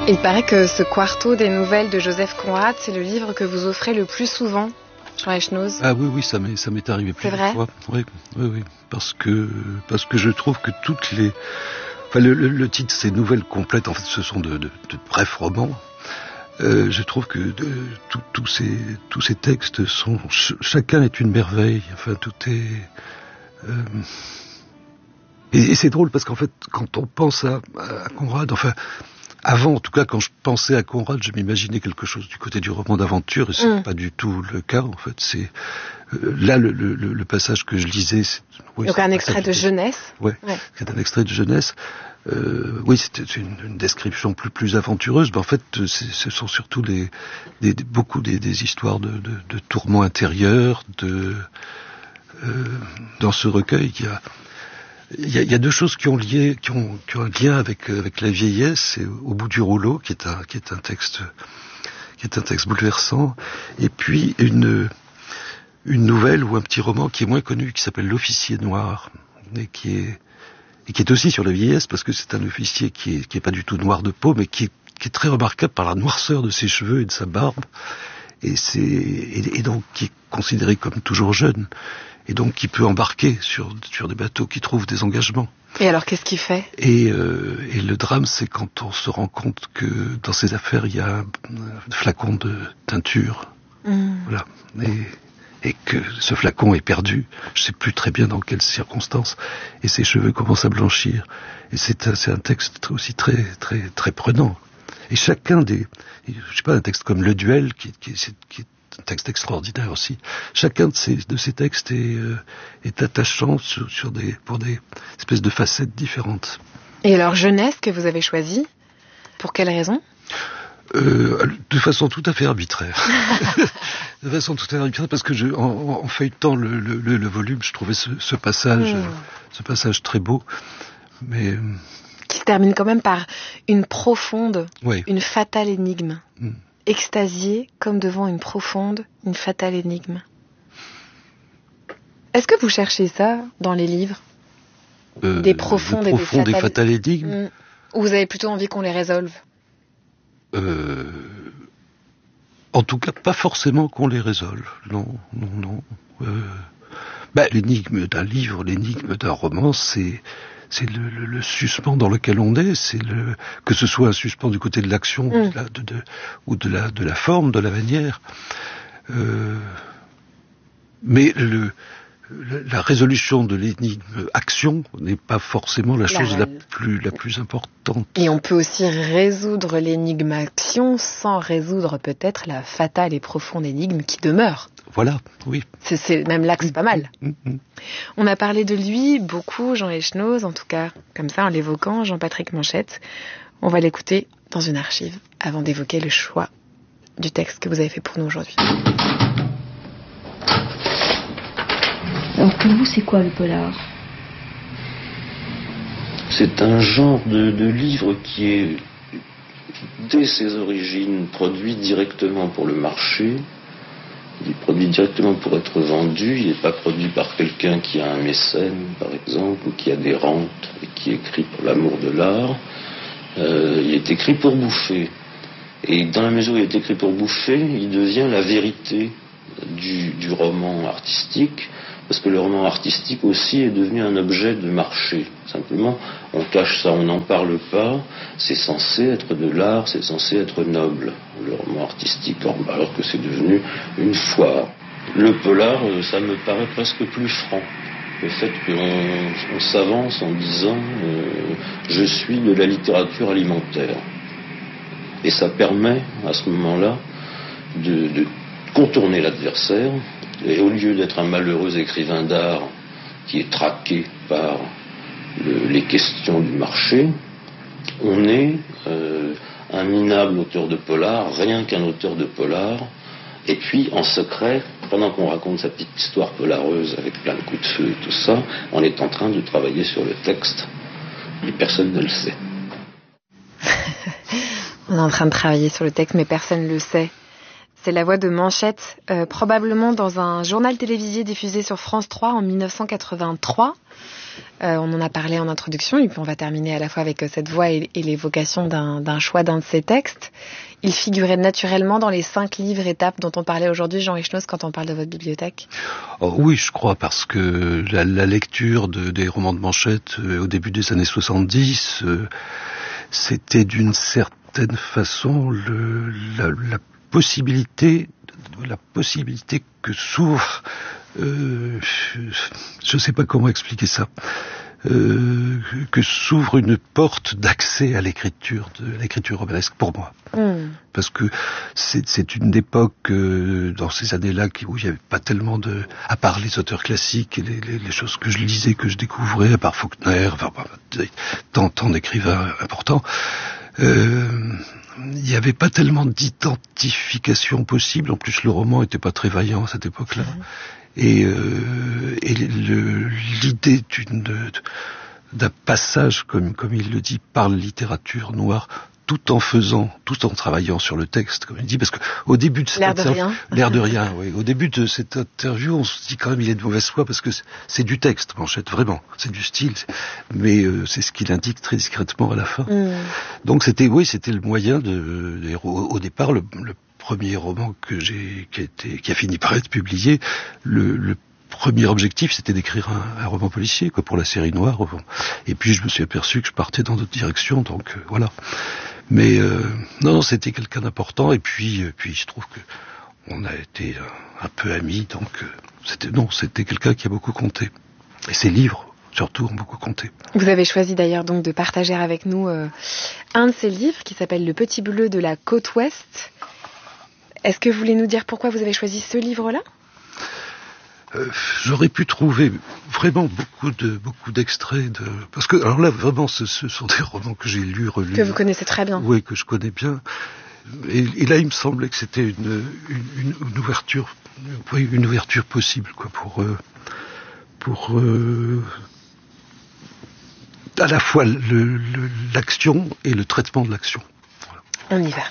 Il paraît que ce quarto des nouvelles de Joseph Conrad, c'est le livre que vous offrez le plus souvent, Jean Echnoz. Ah oui, ça m'est arrivé plusieurs fois. Oui, parce que je trouve que toutes les... Enfin, le titre, c'est Nouvelles complètes, en fait, ce sont de brefs romans. Je trouve que tous ces textes sont... Chacun est une merveille, enfin, tout est... Et c'est drôle, parce qu'en fait, quand on pense à Conrad, enfin... Avant, en tout cas, quand je pensais à Conrad, je m'imaginais quelque chose du côté du roman d'aventure, et c'est pas du tout le cas, en fait. C'est là le passage que je lisais. Donc un extrait de jeunesse. Ouais. C'est un extrait de jeunesse. Oui, c'était une description plus aventureuse. Mais en fait, ce sont surtout beaucoup des histoires de tourments intérieurs. Dans ce recueil, il y a deux choses qui ont un lien avec la vieillesse. C'est Au bout du rouleau, qui est un texte bouleversant, et puis une nouvelle ou un petit roman qui est moins connu, qui s'appelle L'officier noir, et qui est aussi sur la vieillesse, parce que c'est un officier qui est pas du tout noir de peau, mais qui est très remarquable par la noirceur de ses cheveux et de sa barbe, et donc qui est considéré comme toujours jeune. Et donc qui peut embarquer sur des bateaux qui trouvent des engagements. Et alors qu'est-ce qu'il fait ? Et le drame, c'est quand on se rend compte que dans ses affaires, il y a un flacon de teinture. Voilà. Et que ce flacon est perdu. Je ne sais plus très bien dans quelles circonstances. Et ses cheveux commencent à blanchir. Et c'est un texte aussi très, très, très prenant. Et chacun un texte comme Le Duel, qui est un texte extraordinaire aussi. Chacun de ces textes est attachant pour des espèces de facettes différentes. Et alors, jeunesse que vous avez choisi, pour quelle raison ? De façon tout à fait arbitraire. Parce que en feuilletant le volume, je trouvais ce passage très beau, mais qui se termine quand même par une profonde, oui. Une fatale énigme. Extasié comme devant une fatale énigme. Est-ce que vous cherchez ça dans les livres ? Des profondes et des fatales énigmes ? Ou vous avez plutôt envie qu'on les résolve ? En tout cas, pas forcément qu'on les résolve. Non. L'énigme d'un livre, l'énigme d'un roman, c'est le suspens dans lequel on est, que ce soit un suspens du côté de l'action ou de la forme, de la manière. Mais la résolution de l'énigme action n'est pas forcément la chose la plus importante. Et on peut aussi résoudre l'énigme action sans résoudre peut-être la fatale et profonde énigme qui demeure. Voilà, oui. C'est même là que c'est pas mal. On a parlé de lui beaucoup, Jean Echnoz, en tout cas, comme ça, en l'évoquant, Jean-Patrick Manchette. On va l'écouter dans une archive avant d'évoquer le choix du texte que vous avez fait pour nous aujourd'hui. Alors pour vous, c'est quoi le polar ? C'est un genre de livre qui est, dès ses origines, produit directement pour le marché. Il est produit directement pour être vendu. Il n'est pas produit par quelqu'un qui a un mécène, par exemple, ou qui a des rentes et qui écrit pour l'amour de l'art. Il est écrit pour bouffer. Et dans la mesure où il est écrit pour bouffer, il devient la vérité du roman artistique, parce que le roman artistique aussi est devenu un objet de marché. Simplement, on cache ça, on n'en parle pas. C'est censé être de l'art, c'est censé être noble, le roman artistique, alors que c'est devenu une foire. Le polar, ça me paraît presque plus franc. Le fait qu'on s'avance en disant je suis de la littérature alimentaire. Et ça permet, à ce moment-là, de contourner l'adversaire. Et au lieu d'être un malheureux écrivain d'art qui est traqué par les questions du marché, on est un minable auteur de polar, rien qu'un auteur de polar, et puis en secret, pendant qu'on raconte sa petite histoire polareuse avec plein de coups de feu et tout ça, on est en train de travailler sur le texte, et personne ne le sait. On est en train de travailler sur le texte, mais personne ne le sait. C'est la voix de Manchette, probablement dans un journal télévisé diffusé sur France 3 en 1983. On en a parlé en introduction, et puis on va terminer à la fois avec cette voix et l'évocation d'un choix d'un de ses textes. Il figurait naturellement dans les 5 livres étapes dont on parlait aujourd'hui, Jean Echenoz, quand on parle de votre bibliothèque. Oh, oui, je crois, parce que la lecture des romans de Manchette au début des années 70, c'était d'une certaine façon la possibilité que s'ouvre, je ne sais pas comment expliquer ça, que s'ouvre une porte d'accès à l'écriture romanesque pour moi. Parce que c'est une époque, dans ces années-là, où il n'y avait pas tellement à part les auteurs classiques et les choses que je lisais, que je découvrais, à part Faulkner, tant d'écrivains importants, il n'y avait pas tellement d'identification possible. En plus, le roman n'était pas très vaillant à cette époque-là. Et l'idée d'un passage, comme il le dit, par la littérature noire, tout en travaillant sur le texte, comme il dit, parce que au début de cette l'air de rien, oui. Au début de cette interview, on se dit quand même il est de mauvaise foi parce que c'est du texte, Manchette, vraiment, c'est du style, mais c'est ce qu'il indique très discrètement à la fin. Donc c'était le moyen au départ le premier roman qui a fini par être publié, le premier objectif, c'était d'écrire un roman policier, pour la série noire. Et puis je me suis aperçu que je partais dans d'autres directions, donc voilà. Mais non, c'était quelqu'un d'important. Et puis je trouve que on a été un peu amis, donc c'était quelqu'un qui a beaucoup compté. Et ses livres, surtout, ont beaucoup compté. Vous avez choisi d'ailleurs donc de partager avec nous un de ses livres qui s'appelle Le Petit Bleu de la Côte Ouest. Est-ce que vous voulez nous dire pourquoi vous avez choisi ce livre-là ? J'aurais pu trouver vraiment beaucoup d'extraits parce que alors là vraiment ce sont des romans que j'ai lus, relus, que vous connaissez très bien. Oui, que je connais bien. Et là il me semblait que c'était une ouverture, une ouverture possible pour à la fois l'action et le traitement de l'action. Voilà. On y va.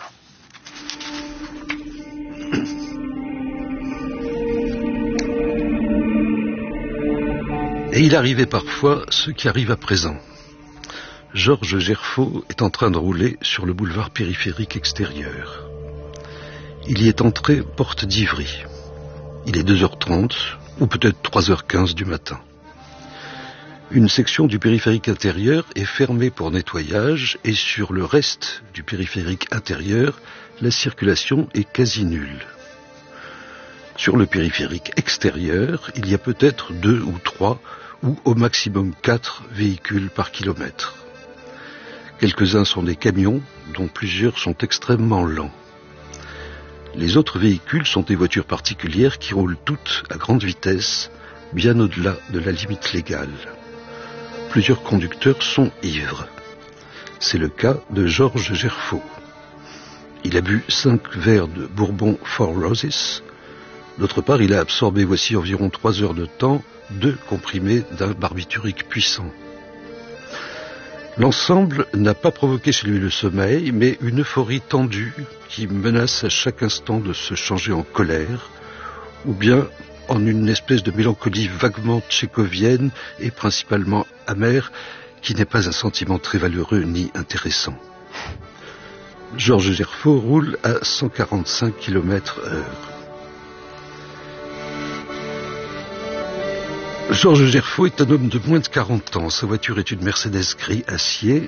Et il arrivait parfois ce qui arrive à présent. Georges Gerfaut est en train de rouler sur le boulevard périphérique extérieur. Il y est entré porte d'Ivry. Il est 2h30 ou peut-être 3h15 du matin. Une section du périphérique intérieur est fermée pour nettoyage et sur le reste du périphérique intérieur, la circulation est quasi nulle. Sur le périphérique extérieur, il y a peut-être 2 ou 3 ou au maximum 4 véhicules par kilomètre. Quelques-uns sont des camions, dont plusieurs sont extrêmement lents. Les autres véhicules sont des voitures particulières qui roulent toutes à grande vitesse, bien au-delà de la limite légale. Plusieurs conducteurs sont ivres. C'est le cas de Georges Gerfaut. Il a bu 5 verres de Bourbon Four Roses. D'autre part, il a absorbé, voici environ 3 heures de temps, 2 comprimés d'un barbiturique puissant. L'ensemble n'a pas provoqué chez lui le sommeil, mais une euphorie tendue qui menace à chaque instant de se changer en colère, ou bien en une espèce de mélancolie vaguement tchécovienne et principalement amère, qui n'est pas un sentiment très valeureux ni intéressant. Georges Gerfaut roule à 145 km/h. Georges Gerfaut est un homme de moins de 40 ans. Sa voiture est une Mercedes gris acier